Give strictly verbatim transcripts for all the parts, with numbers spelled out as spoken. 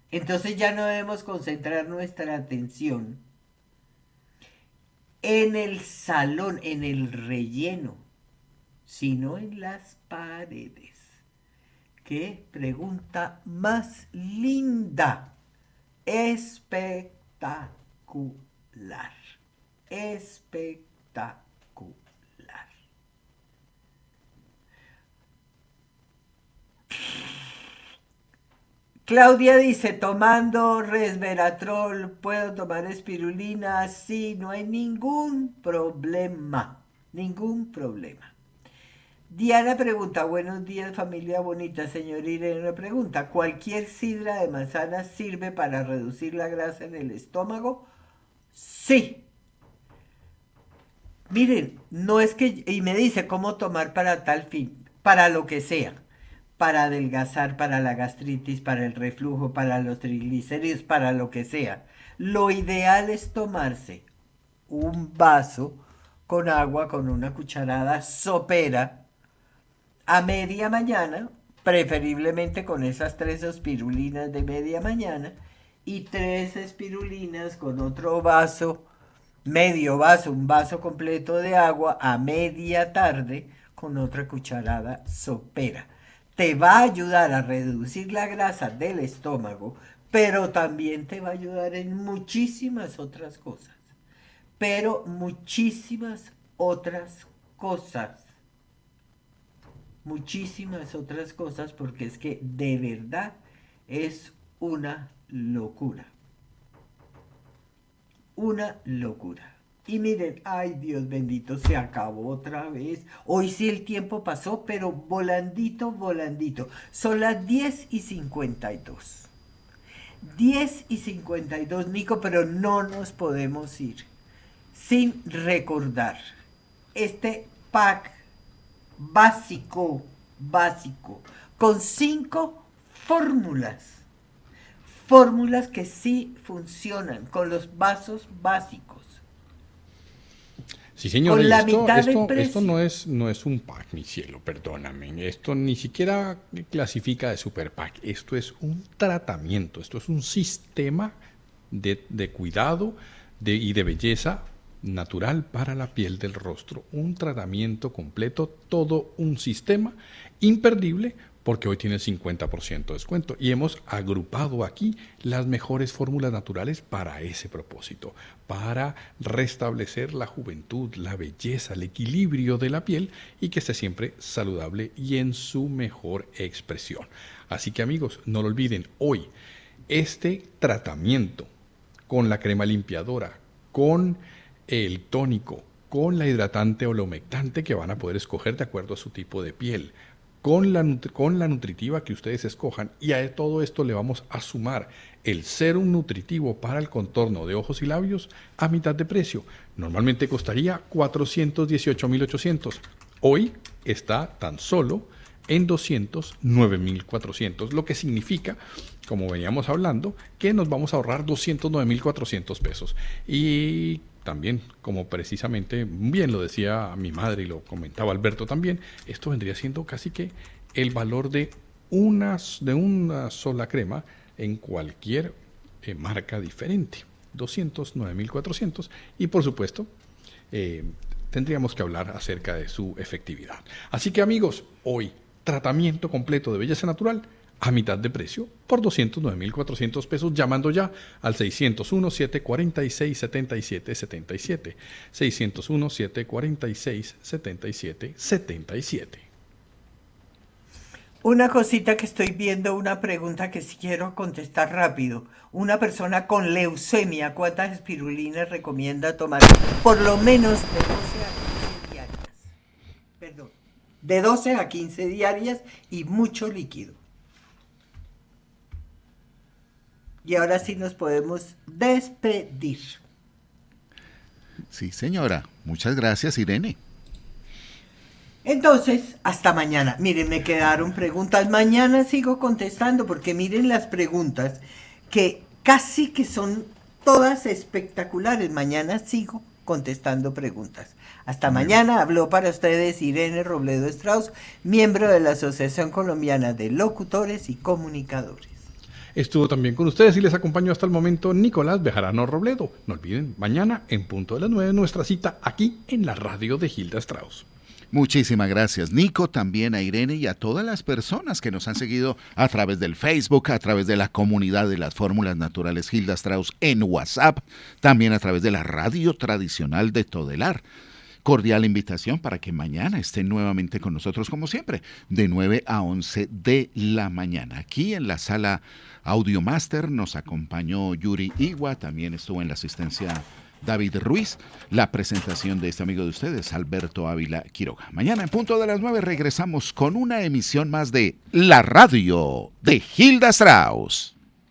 Entonces ya no debemos concentrar nuestra atención en el salón, en el relleno, sino en las paredes. ¡Qué pregunta más linda! Espectacular. Espectacular. Claudia dice, tomando resveratrol, puedo tomar espirulina, sí, no hay ningún problema, ningún problema. Diana pregunta, buenos días familia bonita, señor Irene pregunta, ¿cualquier sidra de manzana sirve para reducir la grasa en el estómago? Sí. Miren, no es que, y me dice cómo tomar para tal fin, para lo que sea, para adelgazar, para la gastritis, para el reflujo, para los triglicéridos, para lo que sea. Lo ideal es tomarse un vaso con agua, con una cucharada sopera, a media mañana, preferiblemente con esas tres espirulinas de media mañana, y tres espirulinas con otro vaso, medio vaso, un vaso completo de agua a media tarde con otra cucharada sopera. Te va a ayudar a reducir la grasa del estómago, pero también te va a ayudar en muchísimas otras cosas. Pero muchísimas otras cosas. Muchísimas otras cosas porque es que de verdad es una locura. Una locura. Y miren, ay Dios bendito, se acabó otra vez. Hoy sí el tiempo pasó, pero volandito, volandito. Son las diez y cincuenta y dos. diez y cincuenta y dos, Nico, pero no nos podemos ir sin recordar este pack básico, básico, con cinco fórmulas. Fórmulas que sí funcionan con los vasos básicos. Sí, señora, Con y la esto, mitad de esto, esto precio. no es, no es un pack, mi cielo, perdóname. Esto ni siquiera clasifica de super pack. Esto es un tratamiento, esto es un sistema de, de cuidado de, y de belleza natural para la piel del rostro. Un tratamiento completo, todo un sistema imperdible porque hoy tiene el cincuenta por ciento de descuento y hemos agrupado aquí las mejores fórmulas naturales para ese propósito, para restablecer la juventud, la belleza, el equilibrio de la piel y que esté siempre saludable y en su mejor expresión. Así que amigos, no lo olviden, hoy este tratamiento con la crema limpiadora, con el tónico, con la hidratante o la humectante que van a poder escoger de acuerdo a su tipo de piel, con la, con la nutritiva que ustedes escojan, y a todo esto le vamos a sumar el serum nutritivo para el contorno de ojos y labios a mitad de precio. Normalmente costaría cuatrocientos dieciocho mil ochocientos. Hoy está tan solo en doscientos nueve mil cuatrocientos, lo que significa, como veníamos hablando, que nos vamos a ahorrar doscientos nueve mil cuatrocientos pesos. Y también, como precisamente bien lo decía mi madre y lo comentaba Alberto también, esto vendría siendo casi que el valor de una, de una sola crema en cualquier eh, marca diferente. doscientos nueve mil cuatrocientos, y por supuesto eh, tendríamos que hablar acerca de su efectividad. Así que amigos, hoy tratamiento completo de belleza natural a mitad de precio por doscientos nueve mil cuatrocientos pesos, llamando ya al seiscientos uno, siete cuarenta y seis, setenta y siete setenta y siete, seiscientos uno, siete cuarenta y seis, setenta y siete setenta y siete. Una cosita que estoy viendo, una pregunta que sí quiero contestar rápido. Una persona con leucemia, ¿cuántas espirulinas recomienda tomar? Por lo menos de doce a quince diarias. Perdón. De doce a quince diarias y mucho líquido. Y ahora sí nos podemos despedir. Sí, señora. Muchas gracias, Irene. Entonces, hasta mañana. Miren, me quedaron preguntas. Mañana sigo contestando porque miren las preguntas que casi que son todas espectaculares. Mañana sigo contestando preguntas. Hasta Muy bien. mañana. Habló para ustedes Irene Robledo Strauss, miembro de la Asociación Colombiana de Locutores y Comunicadores. Estuvo también con ustedes y les acompañó hasta el momento Nicolás Bejarano Robledo. No olviden, mañana en punto de las nueve nuestra cita aquí en la radio de Hilda Strauss. Muchísimas gracias, Nico, también a Irene y a todas las personas que nos han seguido a través del Facebook, a través de la comunidad de las fórmulas naturales Hilda Strauss en WhatsApp, también a través de la radio tradicional de Todelar. Cordial invitación para que mañana estén nuevamente con nosotros, como siempre, de nueve a once de la mañana. Aquí en la sala Audiomaster nos acompañó Yuri Igua, también estuvo en la asistencia David Ruiz, la presentación de este amigo de ustedes, Alberto Ávila Quiroga. Mañana en punto de las nueve regresamos con una emisión más de La Radio de Hilda Strauss.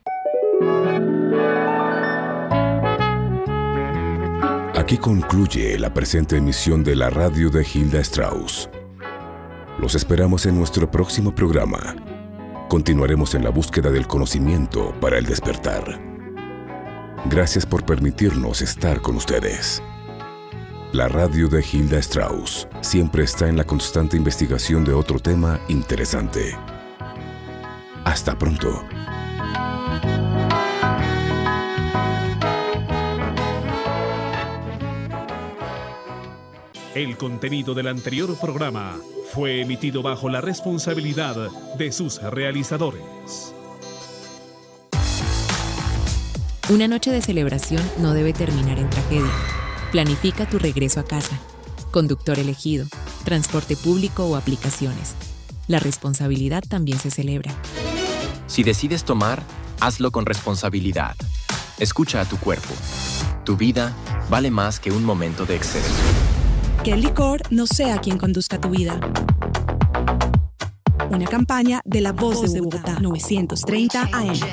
Aquí concluye la presente emisión de La Radio de Hilda Strauss. Los esperamos en nuestro próximo programa. Continuaremos en la búsqueda del conocimiento para el despertar. Gracias por permitirnos estar con ustedes. La radio de Hilda Strauss siempre está en la constante investigación de otro tema interesante. Hasta pronto. El contenido del anterior programa fue emitido bajo la responsabilidad de sus realizadores. Una noche de celebración no debe terminar en tragedia. Planifica tu regreso a casa. Conductor elegido, transporte público o aplicaciones. La responsabilidad también se celebra. Si decides tomar, hazlo con responsabilidad. Escucha a tu cuerpo. Tu vida vale más que un momento de exceso. Que el licor no sea quien conduzca tu vida. Una campaña de La Voz de Bogotá, novecientos treinta A M.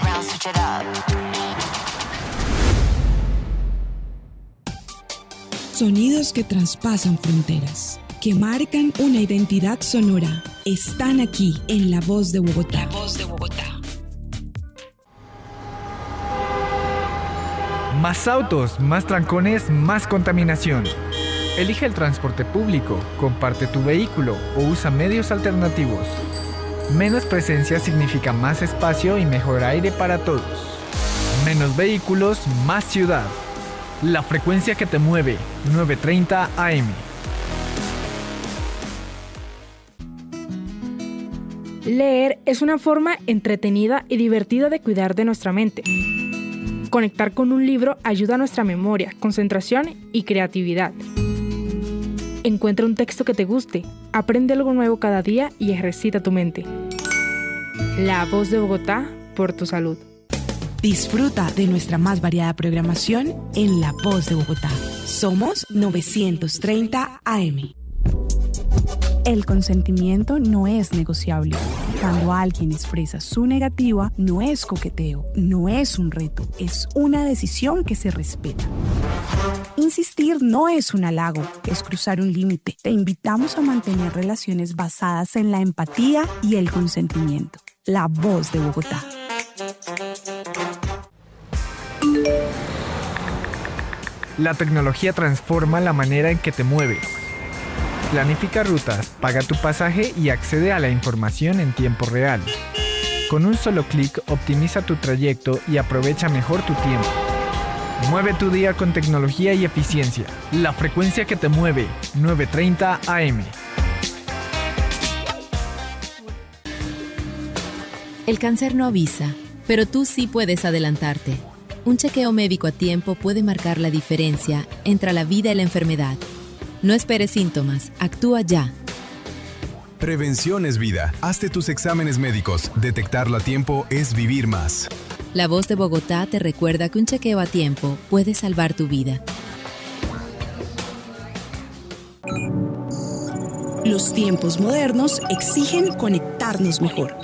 Sonidos que traspasan fronteras, que marcan una identidad sonora, están aquí en La Voz de Bogotá. La Voz de Bogotá. Más autos, más trancones, más contaminación. Elige el transporte público, comparte tu vehículo o usa medios alternativos. Menos presencia significa más espacio y mejor aire para todos. Menos vehículos, más ciudad. La frecuencia que te mueve, novecientos treinta A M. Leer es una forma entretenida y divertida de cuidar de nuestra mente. Conectar con un libro ayuda a nuestra memoria, concentración y creatividad. Encuentra un texto que te guste, aprende algo nuevo cada día y ejercita tu mente. La Voz de Bogotá, por tu salud. Disfruta de nuestra más variada programación en La Voz de Bogotá. Somos novecientos treinta A M. El consentimiento no es negociable. Cuando alguien expresa su negativa, no es coqueteo, no es un reto, es una decisión que se respeta. Insistir no es un halago, es cruzar un límite. Te invitamos a mantener relaciones basadas en la empatía y el consentimiento. La Voz de Bogotá. La tecnología transforma la manera en que te mueves. Planifica rutas, paga tu pasaje y accede a la información en tiempo real. Con un solo clic optimiza tu trayecto y aprovecha mejor tu tiempo. Mueve tu día con tecnología y eficiencia. La frecuencia que te mueve, novecientos treinta A M. El cáncer no avisa, pero tú sí puedes adelantarte. Un chequeo médico a tiempo puede marcar la diferencia entre la vida y la enfermedad. No esperes síntomas, actúa ya. Prevención es vida. Hazte tus exámenes médicos. Detectarlo a tiempo es vivir más. La Voz de Bogotá te recuerda que un chequeo a tiempo puede salvar tu vida. Los tiempos modernos exigen conectarnos mejor.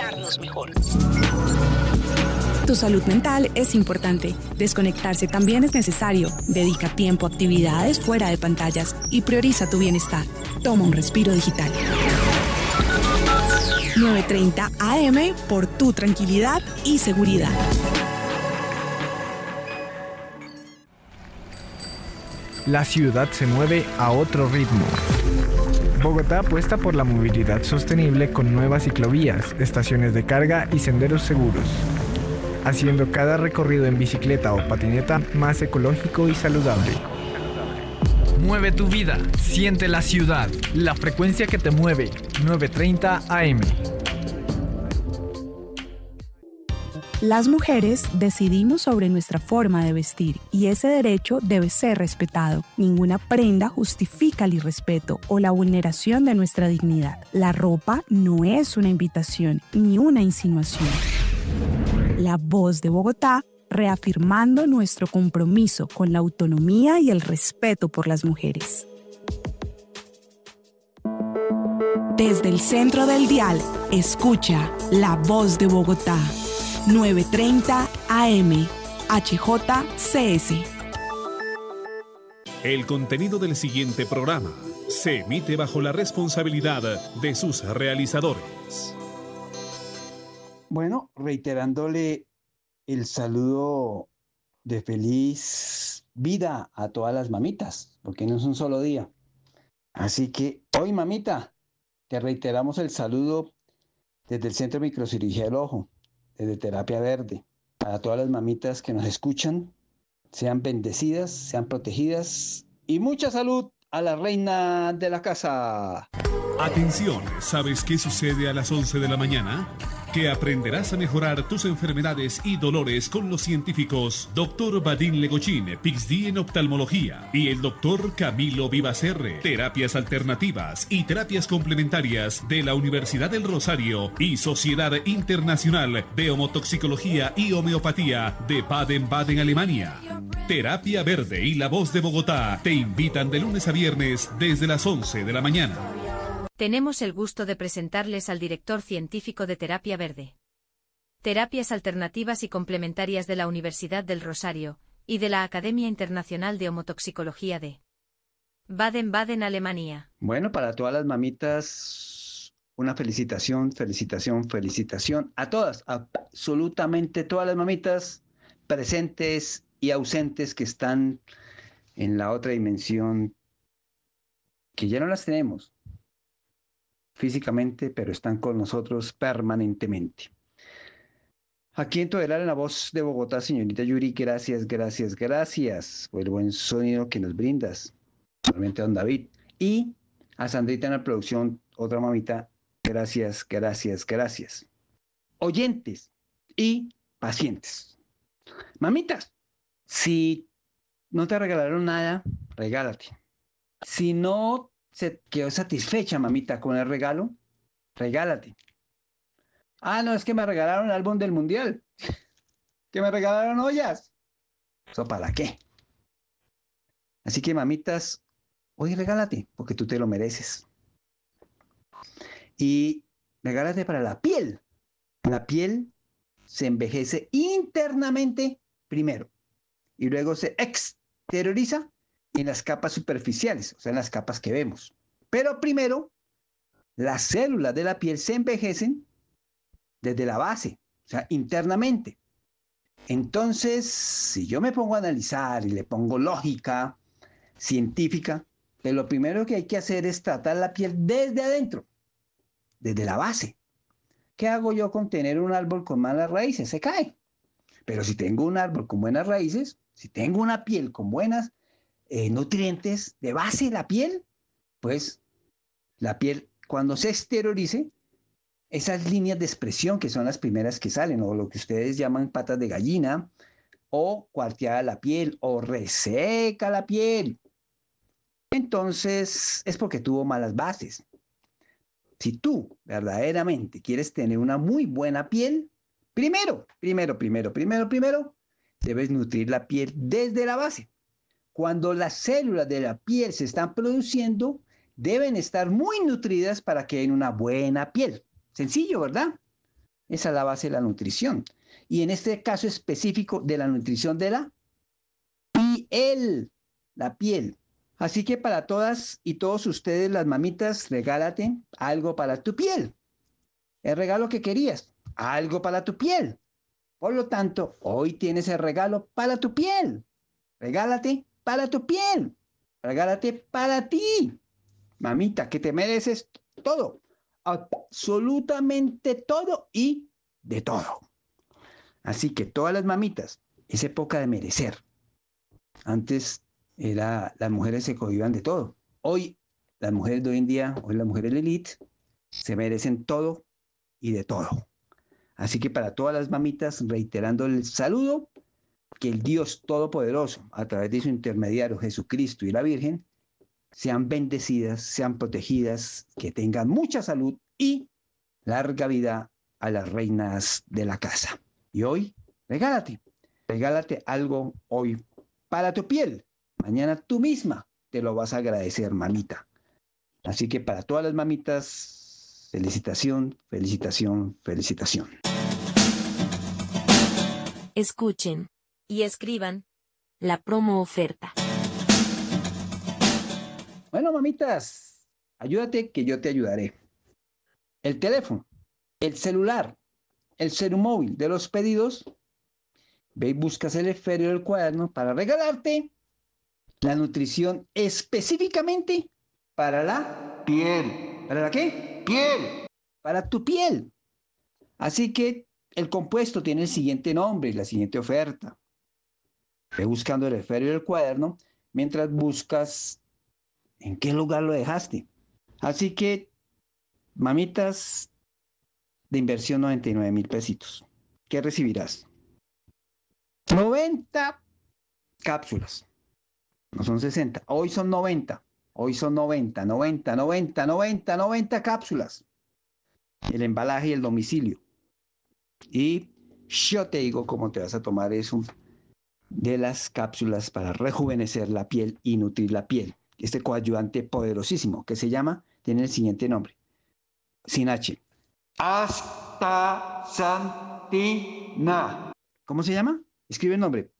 Tu salud mental es importante. Desconectarse también es necesario. Dedica tiempo a actividades fuera de pantallas y prioriza tu bienestar. Toma un respiro digital. novecientos treinta A M por tu tranquilidad y seguridad. La ciudad se mueve a otro ritmo. Bogotá apuesta por la movilidad sostenible con nuevas ciclovías, estaciones de carga y senderos seguros. haciendo cada recorrido en bicicleta o patineta más ecológico y saludable. Mueve tu vida, siente la ciudad, la frecuencia que te mueve, novecientos treinta A M. Las mujeres decidimos sobre nuestra forma de vestir y ese derecho debe ser respetado. Ninguna prenda justifica el irrespeto o la vulneración de nuestra dignidad. La ropa no es una invitación ni una insinuación. La Voz de Bogotá, reafirmando nuestro compromiso con la autonomía y el respeto por las mujeres. Desde el centro del dial, escucha La Voz de Bogotá. novecientos treinta A M, H J C S. El contenido del siguiente programa se emite bajo la responsabilidad de sus realizadores. Bueno, reiterándole el saludo de feliz vida a todas las mamitas, porque no es un solo día. Así que hoy, mamita, te reiteramos el saludo desde el Centro de Microcirugía del Ojo, desde Terapia Verde. Para todas las mamitas que nos escuchan, sean bendecidas, sean protegidas y mucha salud a la reina de la casa. Atención, ¿sabes qué sucede a las once de la mañana? Que aprenderás a mejorar tus enfermedades y dolores con los científicos doctor Vadim Legochín, P H D en oftalmología, y el doctor Camilo Vivacerre, terapias alternativas y terapias complementarias de la Universidad del Rosario y Sociedad Internacional de Homotoxicología y Homeopatía de Baden-Baden, Alemania. Terapia Verde y La Voz de Bogotá te invitan de lunes a viernes desde las once de la mañana. Tenemos el gusto de presentarles al director científico de Terapia Verde. Terapias alternativas y complementarias de la Universidad del Rosario y de la Academia Internacional de Homotoxicología de Baden-Baden, Alemania. Bueno, para todas las mamitas, una felicitación, felicitación, felicitación a todas, absolutamente todas las mamitas presentes y ausentes que están en la otra dimensión, que ya no las tenemos físicamente, pero están con nosotros permanentemente. Aquí en Todelar, en La Voz de Bogotá, señorita Yuri, gracias, gracias, gracias por el buen sonido que nos brindas. Realmente a don David. Y a Sandrita en la producción, otra mamita, gracias, gracias, gracias. Oyentes y pacientes. Mamitas, si no te regalaron nada, regálate. Si no se quedó satisfecha, mamita, con el regalo, regálate. Ah, no, es que me regalaron el álbum del mundial. Que me regalaron ollas. ¿Eso para qué? Así que, mamitas, hoy regálate, porque tú te lo mereces. Y regálate para la piel. La piel se envejece internamente primero y luego se exterioriza en las capas superficiales, o sea, en las capas que vemos. Pero primero, las células de la piel se envejecen desde la base, o sea, internamente. Entonces, si yo me pongo a analizar y le pongo lógica científica, pues lo primero que hay que hacer es tratar la piel desde adentro, desde la base. ¿Qué hago yo con tener un árbol con malas raíces? Se cae. Pero si tengo un árbol con buenas raíces, si tengo una piel con buenas eh, nutrientes de base, la piel, pues la piel cuando se exteriorice, esas líneas de expresión que son las primeras que salen, o lo que ustedes llaman patas de gallina, o cuarteada la piel, o reseca la piel, entonces es porque tuvo malas bases. Si tú verdaderamente quieres tener una muy buena piel, primero, primero, primero, primero, primero, debes nutrir la piel desde la base. Cuando las células de la piel se están produciendo, deben estar muy nutridas para que den una buena piel. Sencillo, ¿verdad? Esa es la base de la nutrición. Y en este caso específico de la nutrición de la piel, la piel. Así que para todas y todos ustedes, las mamitas, regálate algo para tu piel. El regalo que querías, algo para tu piel. Por lo tanto, hoy tienes el regalo para tu piel. Regálate para tu piel. Regálate para ti. Mamita, que te mereces todo. Absolutamente todo y de todo. Así que todas las mamitas, es época de merecer. Antes era, las mujeres se cohibían de todo. Hoy, las mujeres de hoy en día, hoy las mujeres de élite, se merecen todo y de todo. Así que para todas las mamitas, reiterando el saludo, que el Dios Todopoderoso, a través de su intermediario Jesucristo y la Virgen, sean bendecidas, sean protegidas, que tengan mucha salud y larga vida a las reinas de la casa. Y hoy, regálate, regálate algo hoy para tu piel. Mañana tú misma te lo vas a agradecer, mamita. Así que para todas las mamitas, felicitación, felicitación, felicitación. Escuchen y escriban la promo oferta. Bueno, mamitas, ayúdate que yo te ayudaré. El teléfono, el celular, el celumóvil de los pedidos, ve y buscas el esfero del cuaderno para regalarte la nutrición específicamente para la piel. ¿Para la qué? Piel. Para tu piel. Así que el compuesto tiene el siguiente nombre y la siguiente oferta. Ve buscando el esfero del cuaderno mientras buscas en qué lugar lo dejaste. Así que, mamitas, de inversión noventa y nueve mil pesitos. ¿Qué recibirás? noventa cápsulas. No son sesenta. Hoy son noventa. Hoy son noventa, noventa, noventa, noventa, noventa cápsulas. El embalaje y el domicilio. Y yo te digo cómo te vas a tomar eso de las cápsulas para rejuvenecer la piel y nutrir la piel. Este coayudante poderosísimo que se llama, tiene el siguiente nombre. Sin H. Astaxantina. ¿Cómo se llama? Escribe el nombre.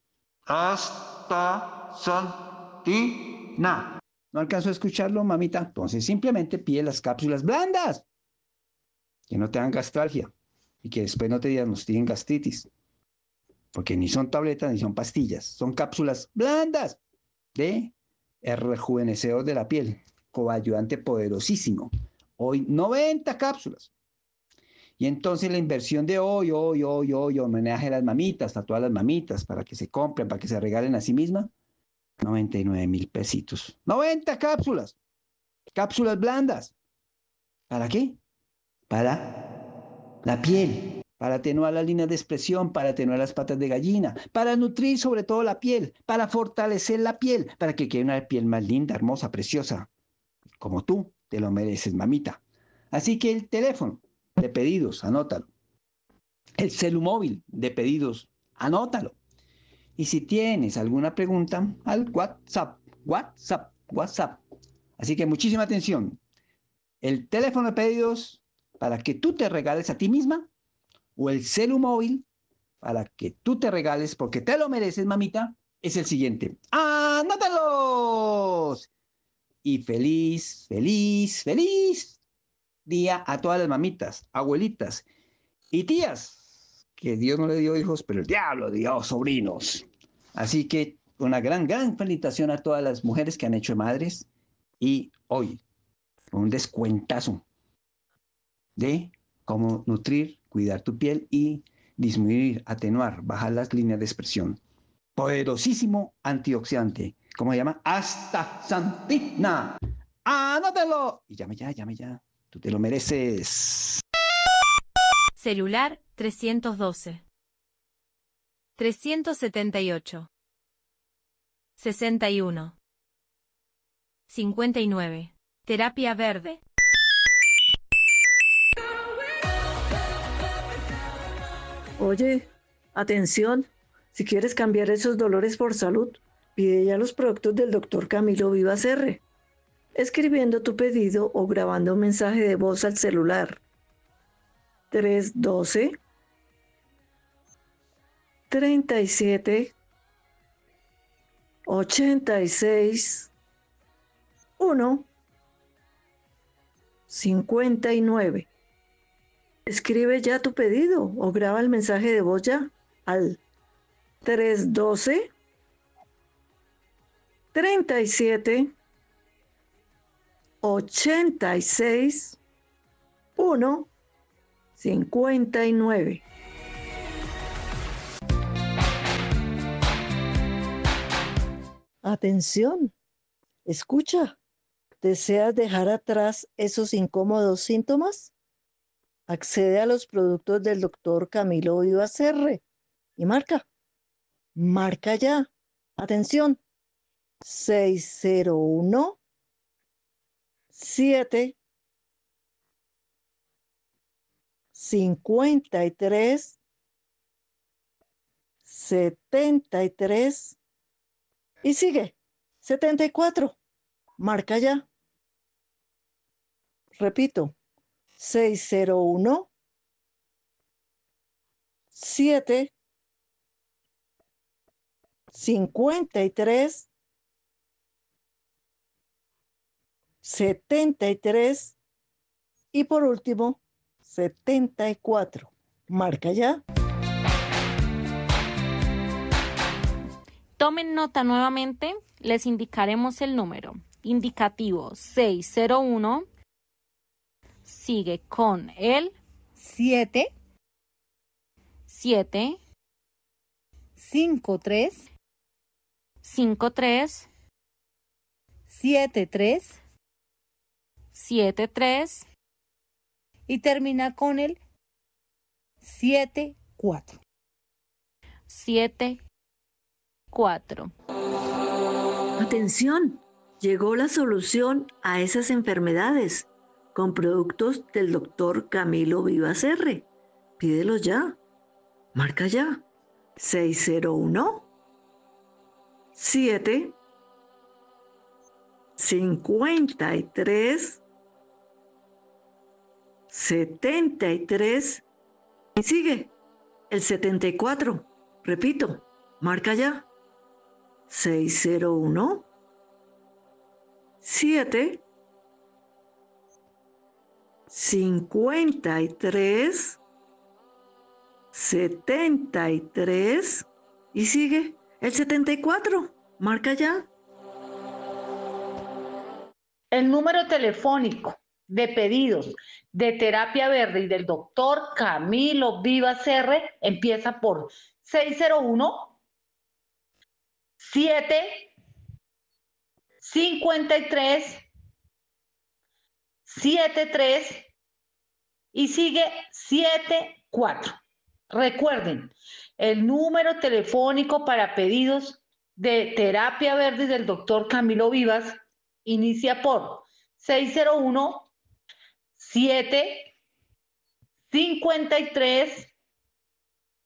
Astaxantina. ¿No alcanzo a escucharlo, mamita? Entonces simplemente pide las cápsulas blandas. Que no te hagan gastralgia. Y que después no te diagnostiquen gastritis. Porque ni son tabletas ni son pastillas. Son cápsulas blandas de el rejuvenecedor de la piel. Coayudante poderosísimo. Hoy noventa cápsulas. Y entonces la inversión de hoy, hoy, hoy, hoy, homenaje a las mamitas, a todas las mamitas, para que se compren, para que se regalen a sí mismas, noventa y nueve mil pesitos. noventa cápsulas. Cápsulas blandas. ¿Para qué? Para la piel, para atenuar las líneas de expresión, para atenuar las patas de gallina, para nutrir sobre todo la piel, para fortalecer la piel, para que quede una piel más linda, hermosa, preciosa, como tú te lo mereces, mamita. Así que el teléfono de pedidos, anótalo. El celumóvil de pedidos, anótalo. Y si tienes alguna pregunta, al WhatsApp, WhatsApp, WhatsApp. Así que muchísima atención. El teléfono de pedidos para que tú te regales a ti misma, o el celumóvil para que tú te regales, porque te lo mereces, mamita, es el siguiente. ¡Anótalos! Y feliz, feliz, feliz día a todas las mamitas, abuelitas y tías, que Dios no le dio hijos, pero el diablo dio sobrinos. Así que una gran, gran felicitación a todas las mujeres que han hecho madres, y hoy un descuentazo de cómo nutrir, cuidar tu piel y disminuir, atenuar, bajar las líneas de expresión. Poderosísimo antioxidante. ¿Cómo se llama? Astaxantina. ¡Anótalo! Y llame ya, llame ya. Tú te lo mereces. Celular trescientos doce, trescientos setenta y ocho, sesenta y uno, cincuenta y nueve. Terapia Verde. Oye, atención, si quieres cambiar esos dolores por salud, pide ya los productos del doctor Camilo Vivas R, escribiendo tu pedido o grabando un mensaje de voz al celular. tres doce, treinta y siete, ochenta y seis, uno, cincuenta y nueve. Escribe ya tu pedido o graba el mensaje de voz ya al tres doce, treinta y siete, ochenta y seis, uno, cincuenta y nueve. Atención, escucha. ¿Deseas dejar atrás esos incómodos síntomas? Accede a los productos del doctor Camilo Vivas R y marca. Marca ya. Atención. seis cero uno siete cincuenta y tres setenta y tres y sigue. setenta y cuatro. Marca ya. Repito. seis cero uno siete cincuenta y tres setenta y tres y por último setenta y cuatro. Marca ya. Tomen nota nuevamente, les indicaremos el número. Indicativo seis cero uno, sigue con el siete, siete, cinco tres, cinco tres, siete tres siete tres y termina con el siete cuatro. siete cuatro. Atención, llegó la solución a esas enfermedades con productos del doctor Camilo Vivas R. Pídelo ya. Marca ya. seis cero uno siete cincuenta y tres setenta y tres y sigue el setenta y cuatro. Repito, marca ya. seis cero uno siete cincuenta y tres setenta y tres y sigue el setenta y cuatro. Marca ya. El número telefónico de pedidos de Terapia Verde y del doctor Camilo Vivas R empieza por seis cero uno siete cincuenta y tres setenta y tres y sigue setenta y cuatro. Recuerden, el número telefónico para pedidos de Terapia Verde y del doctor Camilo Vivas inicia por seis cero uno siete cincuenta y tres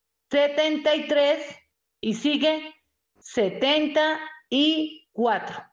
setenta y tres y sigue setenta y cuatro.